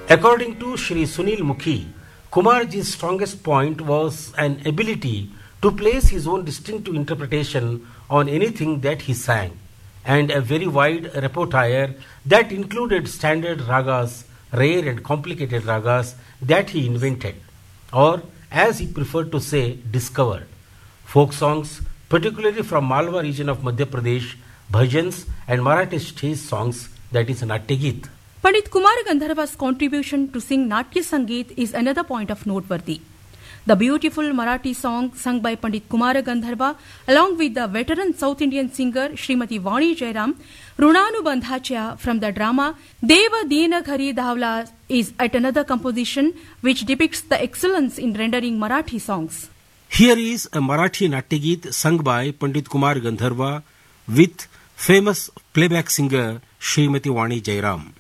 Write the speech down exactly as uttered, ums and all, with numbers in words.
According to Shri Sunil Mukhi, Kumarji's strongest point was an ability to place his own distinctive interpretation on anything that he sang, and a very wide repertoire that included standard ragas, rare and complicated ragas that he invented, or as he preferred to say, discovered. Folk songs, particularly from Malwa region of Madhya Pradesh, bhajans and Marathi stage songs, that is Natya Geet. Pandit Kumar Gandharva's contribution to sing Natya Sangeet is another point of noteworthy. The beautiful Marathi song sung by Pandit Kumar Gandharva along with the veteran South Indian singer Srimati Vani Jairam, Runanubandhacha from the drama Deva Dina Ghari Dhavla is at another composition which depicts the excellence in rendering Marathi songs. Here is a Marathi Natya Geet sung by Pandit Kumar Gandharva with famous playback singer Srimati Vani Jairam.